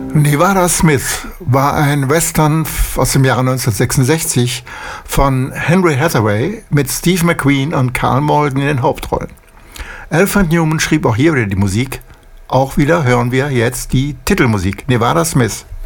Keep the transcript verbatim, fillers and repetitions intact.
Nevada Smith war ein Western aus dem Jahre neunzehnhundertsechsundsechzig von Henry Hathaway mit Steve McQueen und Karl Malden in den Hauptrollen. Alfred Newman schrieb auch hier wieder die Musik. Auch wieder hören wir jetzt die Titelmusik, Nevada Smith.